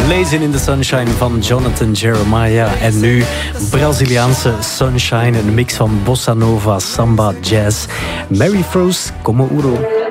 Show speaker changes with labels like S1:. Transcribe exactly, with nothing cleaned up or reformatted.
S1: Blazing in the Sunshine van Jonathan Jeremiah. En nu Braziliaanse Sunshine, een mix van bossa nova, samba, jazz. Mary Frost, Como Uro.